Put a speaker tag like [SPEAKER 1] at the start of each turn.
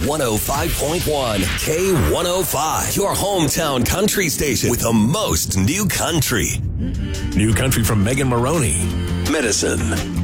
[SPEAKER 1] 105.1 K105, your hometown country station with the most new country. New country from Megan Maroney. Medicine.